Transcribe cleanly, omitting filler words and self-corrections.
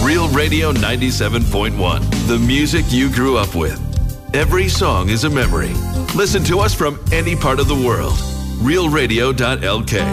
Real Radio 97.1, the music you grew up with. Every song is a memory. Listen to us from any part of the world. realradio.lk.